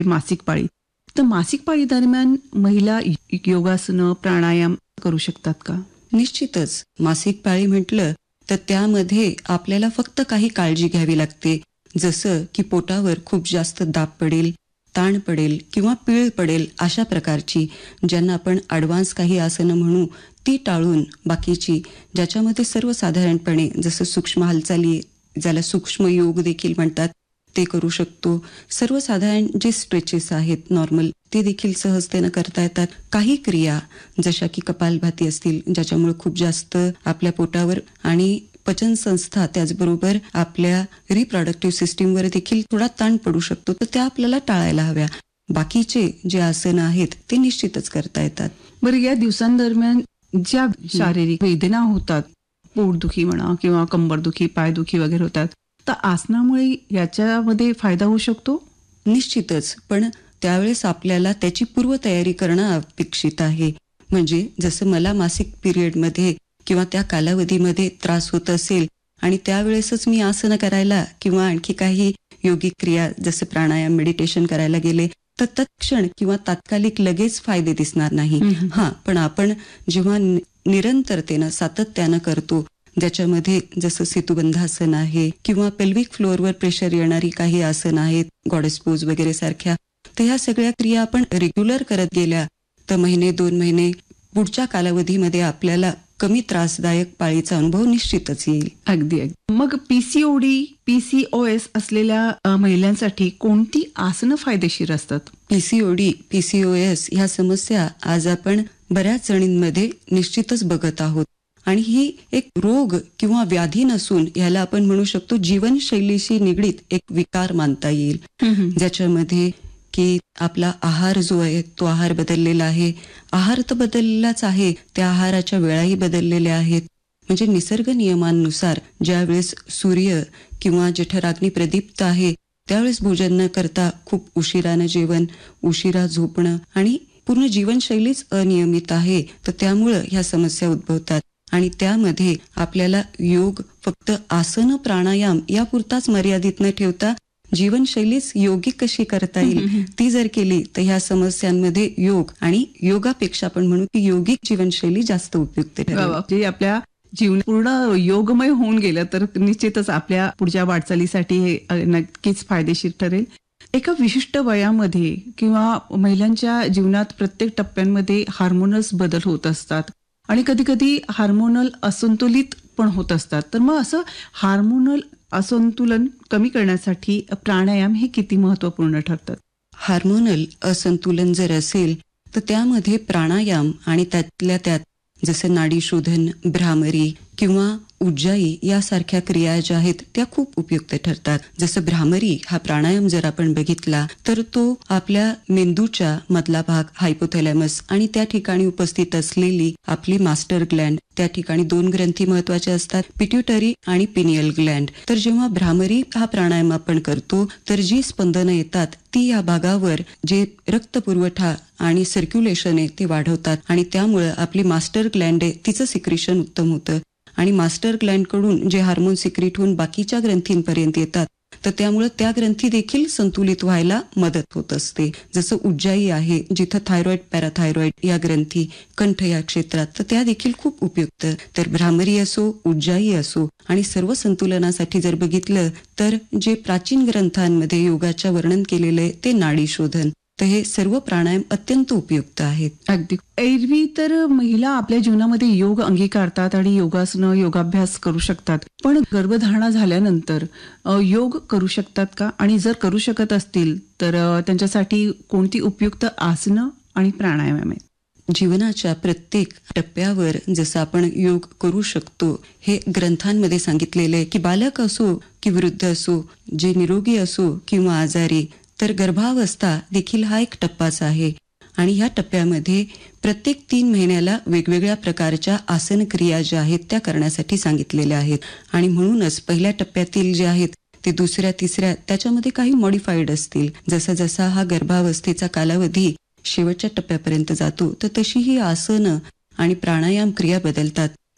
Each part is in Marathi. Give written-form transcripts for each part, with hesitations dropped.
मासिक पाळी. तर मासिक पाळी दरम्यान महिला योगासनं, प्राणायाम करू शकतात का? निश्चितच. मासिक पाळी म्हटलं तर त्यामध्ये आपल्याला फक्त काही काळजी घ्यावी लागते. जसं की पोटावर खूप जास्त दाब पडेल, ताण पडेल किंवा पीळ पडेल अशा प्रकारची, ज्यांना आपण ॲडव्हान्स काही आसनं म्हणू, ती टाळून बाकीची ज्याच्यामध्ये सर्वसाधारणपणे जसं सूक्ष्म हालचाली, ज्याला सूक्ष्म योग देखील म्हणतात, ते करू शकतो. सर्वसाधारण जे स्ट्रेचेस आहेत नॉर्मल, ते देखील सहजतेनं करता येतात. काही क्रिया जशा की कपालभाती असतील, ज्याच्यामुळे खूप जास्त आपल्या पोटावर आणि पचनसंस्था, त्याचबरोबर आपल्या रिप्रोडक्टिव्ह सिस्टीमवर देखील थोडा ताण पडू शकतो, तर त्या आपल्याला टाळायला हव्या. बाकीचे जे आसनं आहेत ते निश्चितच करता येतात. बरं, या दिवसांदरम्यान ज्या शारीरिक वेदना होतात, पोटदुखी म्हणा किंवा कंबरदुखी, पायदुखी वगैरे होतात, तर आसनामुळे याच्यामध्ये फायदा होऊ शकतो? निश्चितच. पण त्यावेळेस आपल्याला त्याची पूर्वतयारी करणं अपेक्षित आहे. म्हणजे जसं मला मासिक पिरियडमध्ये किंवा त्या कालावधीमध्ये त्रास होत असेल आणि त्यावेळेसच मी आसनं करायला किंवा आणखी काही योगिक क्रिया जसं प्राणायाम, मेडिटेशन करायला गेले तर तत्क्षण किंवा तात्कालिक लगेच फायदे दिसणार नाही. पण आपण जेव्हा निरंतरतेनं, सातत्यानं करतो, ज्याच्यामध्ये जसं सेतुबंधासन आहे किंवा पेल्विक फ्लोअरवर प्रेशर येणारी काही आसनं आहेत, गॉडेस पोज वगैरे सारख्या, तर ह्या सगळ्या क्रिया आपण रेग्युलर करत गेल्या तर 1-2 महिने पुढच्या कालावधीमध्ये आपल्याला कमी त्रासदायक पाळीचा अनुभव निश्चितच येईल. अगदी अगदी. मग PCOD, PCOS असलेल्या महिलांसाठी कोणती आसनं फायदेशीर असतात? PCOD, PCOS ह्या समस्या आज आपण बऱ्याच जणींमध्ये निश्चितच बघत आहोत. आणि ही एक रोग किंवा व्याधी नसून ह्याला आपण म्हणू शकतो जीवनशैलीशी निगडीत एक विकार मानता येईल. ज्याच्यामध्ये की आपला आहार जो आहे तो आहार बदललेला आहे. आहार तर बदललेलाच आहे, त्या आहाराच्या वेळाही बदललेल्या आहेत. म्हणजे निसर्ग नियमांनुसार ज्यावेळेस सूर्य किंवा जठराग्नी प्रदीप्त आहे त्यावेळेस भोजन न करता खूप उशिरानं जेवण, उशिरा झोपणं आणि पूर्ण जीवनशैलीच अनियमित आहे, तर त्यामुळं ह्या समस्या उद्भवतात. आणि त्यामध्ये आपल्याला योग फक्त आसन, प्राणायाम यापुरताच मर्यादित न ठेवता जीवनशैलीच योगिक कशी करता येईल ती जर केली तर ह्या समस्यांमध्ये योग आणि योगापेक्षा आपण म्हणू की योगिक जीवनशैली जास्त उपयुक्त ठरेल. आपल्या जीवन पूर्ण योगमय होऊन गेलं तर निश्चितच आपल्या पुढच्या वाटचालीसाठी हे नक्कीच फायदेशीर ठरेल. एका विशिष्ट वयामध्ये किंवा महिलांच्या जीवनात प्रत्येक टप्प्यांमध्ये हार्मोनल्स बदल होत असतात आणि कधी कधी हार्मोनल असंतुलित पण होत असतात. तर मग असं हार्मोनल असंतुलन कमी करण्यासाठी प्राणायाम हे किती महत्वपूर्ण ठरतात? हार्मोनल असंतुलन जर असेल तर त्यामध्ये प्राणायाम आणि त्यातल्या त्यात जसं नाडी शोधन, भ्रामरी किंवा उज्जाई यासारख्या क्रिया ज्या आहेत त्या खूप उपयुक्त ठरतात. जसं भ्रामरी हा प्राणायाम जर आपण बघितला तर तो आपल्या मेंदूच्या मधला भाग हायपोथॅलॅमस आणि त्या ठिकाणी उपस्थित असलेली आपली मास्टर ग्लँड, त्या ठिकाणी 2 ग्रंथी महत्वाच्या असतात, पिट्युटरी आणि पिनियल ग्लँड. तर जेव्हा भ्रामरी हा प्राणायाम आपण करतो तर जी स्पंदनं येतात ती या भागावर जे रक्तपुरवठा आणि सर्क्युलेशन आहे ते वाढवतात आणि त्यामुळं आपली मास्टर ग्लँड आहे तिचं सिक्रेशन उत्तम होतं आणि मास्टर ग्लँड कडून जे हार्मोन सिक्रेट होऊन बाकीच्या ग्रंथींपर्यंत येतात तर त्यामुळे त्या ग्रंथी देखील संतुलित व्हायला मदत होत असते. जसं उज्जाई आहे जिथं थायरॉइड, पॅराथायरॉइड या ग्रंथी कंठ या क्षेत्रात, तर त्या देखील खूप उपयुक्त. तर भ्रामरी असो, उज्जाई असो आणि सर्व संतुलनासाठी जर बघितलं तर जे प्राचीन ग्रंथांमध्ये योगाच्या वर्णन केलेलं आहे ते नाडी शोधन, तर हे सर्व प्राणायाम अत्यंत उपयुक्त आहेत. अगदी. एरवी तर महिला आपल्या जीवनामध्ये योग अंगीकारतात आणि योगासनं, योगाभ्यास करू शकतात, पण गर्भधारणा झाल्यानंतर योग करू शकतात का? आणि जर करू शकत असतील तर त्यांच्यासाठी कोणती उपयुक्त आसनं आणि प्राणायाम आहेत? जीवनाच्या प्रत्येक टप्प्यावर जसं आपण योग करू शकतो हे ग्रंथांमध्ये सांगितलेलं आहे की बालक असो की वृद्ध असो, जे निरोगी असो किंवा आजारी, तर गर्भावस्था देखील हा एक टप्पाच आहे आणि ह्या टप्प्यामध्ये प्रत्येक 3 महिन्याला वेगवेगळ्या प्रकारच्या आसन क्रिया ज्या आहेत त्या करण्यासाठी सांगितलेल्या आहेत. आणि म्हणूनच पहिल्या टप्प्यातील जे आहेत ते दुसऱ्या, तिसऱ्या त्याच्यामध्ये काही मॉडिफाईड असतील. जसा जसा हा गर्भावस्थेचा कालावधी शेवटच्या टप्प्यापर्यंत जातो तर तशी ही आसनं आणि प्राणायाम क्रिया बदलतात.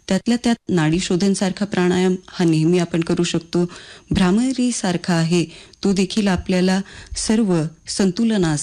त्यातल्या त्यात नाडी शोधन सारखा प्राणायाम हा नेहमी आपण करू शकतो. भ्रामरी सारखा आहे तो देखील आपल्याला सर्व संतुलनास